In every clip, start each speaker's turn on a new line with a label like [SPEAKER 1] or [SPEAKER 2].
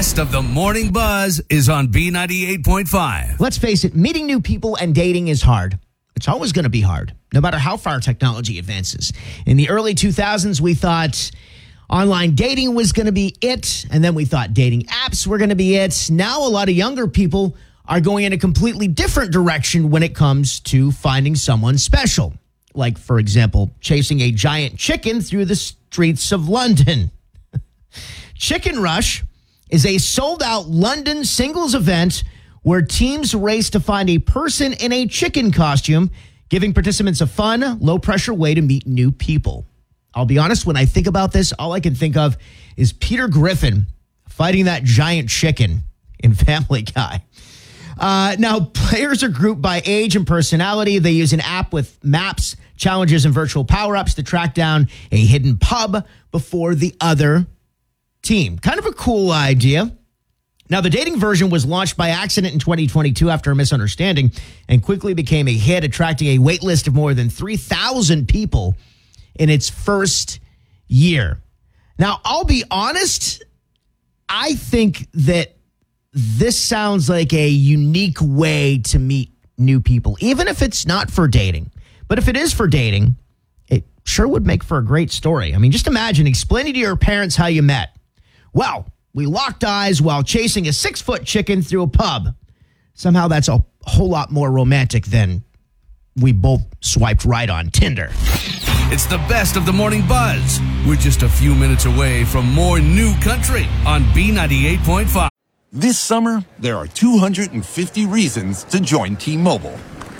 [SPEAKER 1] best of the morning buzz is on B98.5.
[SPEAKER 2] Let's face it, meeting new people and dating is hard. It's always going to be hard, no matter how far technology advances. In the early 2000s, we thought online dating was going to be it, and then we thought dating apps were going to be it. Now a lot of younger people are going in a completely different direction when it comes to finding someone special. Like, for example, chasing a giant chicken through the streets of London. Chicken Rush is a sold-out London singles event where teams race to find a person in a chicken costume, giving participants a fun, low-pressure way to meet new people. I'll be honest, when I think about this, all I can think of is Peter Griffin fighting that giant chicken in Family Guy. Now, players are grouped by age and personality. They use an app with maps, challenges, and virtual power-ups to track down a hidden pub before the other team. Kind of a cool idea. Now, the dating version was launched by accident in 2022 after a misunderstanding and quickly became a hit, attracting a wait list of more than 3,000 people in its first year. Now, I'll be honest, I think that this sounds like a unique way to meet new people, even if it's not for dating. But if it is for dating, it sure would make for a great story. I mean, just imagine explaining to your parents how you met. Well, we locked eyes while chasing a 6-foot chicken through a pub. Somehow that's a whole lot more romantic than we both swiped right on Tinder.
[SPEAKER 1] It's the best of the morning buzz. We're just a few minutes away from more new country on B98.5.
[SPEAKER 3] This summer, there are 250 reasons to join T-Mobile.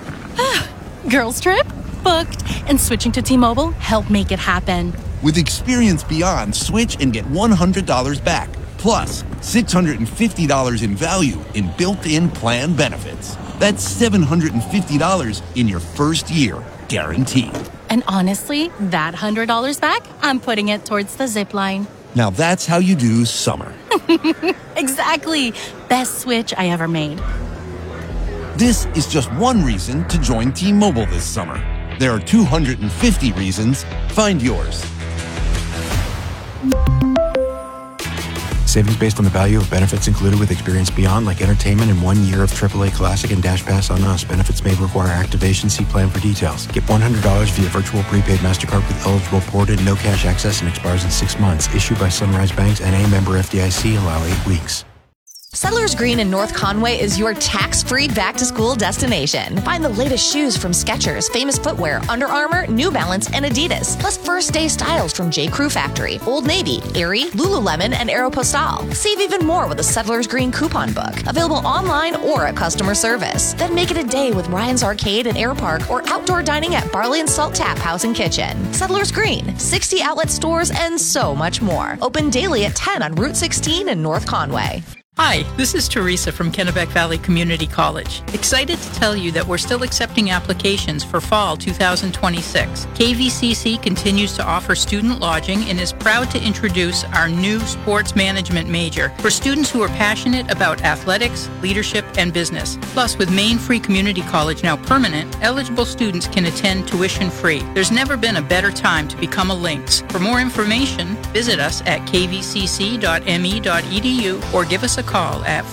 [SPEAKER 4] Girls trip? Booked. And switching to T-Mobile helped make it happen.
[SPEAKER 3] With Experience Beyond, switch and get $100 back. Plus, $650 in value in built-in plan benefits. That's $750 in your first year, guaranteed.
[SPEAKER 4] And honestly, that $100 back, I'm putting it towards the zip line.
[SPEAKER 3] Now that's how you do summer.
[SPEAKER 4] Exactly. Best switch I ever made.
[SPEAKER 3] This is just one reason to join T-Mobile this summer. There are 250 reasons. Find yours.
[SPEAKER 5] Savings based on the value of benefits included with Experience Beyond, like entertainment and 1 year of AAA Classic and Dash Pass on us. Benefits may require activation. See plan for details. Get $100 via virtual prepaid MasterCard with eligible ported, no cash access, and expires in 6 months. Issued by Sunrise Banks and a member FDIC. Allow 8 weeks.
[SPEAKER 6] Settlers Green in North Conway is your tax-free back-to-school destination. Find the latest shoes from Skechers, Famous Footwear, Under Armour, New Balance, and Adidas. Plus first-day styles from J. Crew Factory, Old Navy, Aerie, Lululemon, and Aeropostale. Save even more with a Settlers Green coupon book. Available online or at customer service. Then make it a day with Ryan's Arcade and Air Park or outdoor dining at Barley and Salt Tap House and Kitchen. Settlers Green, 60 outlet stores, and so much more. Open daily at 10 on Route 16 in North Conway.
[SPEAKER 7] Hi, this is Teresa from Kennebec Valley Community College. Excited to tell you that we're still accepting applications for fall 2026. KVCC continues to offer student lodging and is proud to introduce our new sports management major for students who are passionate about athletics, leadership, and business. Plus, with Maine Free Community College now permanent, eligible students can attend tuition free. There's never been a better time to become a Lynx. For more information, visit us at kvcc.me.edu or give us a call at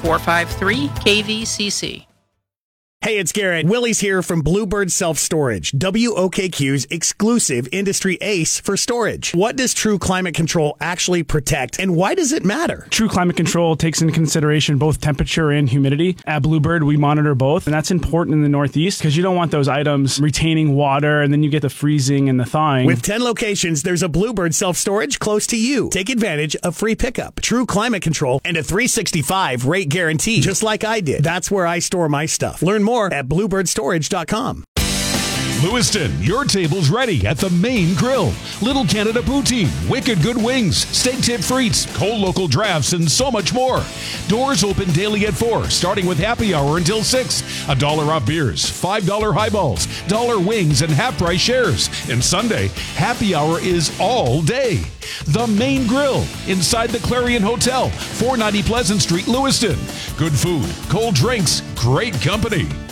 [SPEAKER 7] 453-KVCC.
[SPEAKER 8] Hey, it's Garrett. Willie's here from Bluebird Self-Storage, WOKQ's exclusive industry ace for storage. What does True Climate Control actually protect, and why does it matter?
[SPEAKER 9] True Climate Control takes into consideration both temperature and humidity. At Bluebird, we monitor both, and that's important in the Northeast because you don't want those items retaining water, and then you get the freezing and the thawing.
[SPEAKER 8] With 10 locations, there's a Bluebird Self-Storage close to you. Take advantage of free pickup, True Climate Control, and a 365 rate guarantee, just like I did. That's where I store my stuff. Learn more at bluebirdstorage.com.
[SPEAKER 10] Lewiston, your table's ready at the Main Grill. Little Canada Poutine, wicked good wings, steak tip frites, cold local drafts, and so much more. Doors open daily at 4, starting with happy hour until 6. $1 off beers, $5 highballs, $1 wings, and half-price shares. And Sunday, happy hour is all day. The Main Grill, inside the Clarion Hotel, 490 Pleasant Street, Lewiston. Good food, cold drinks, great company.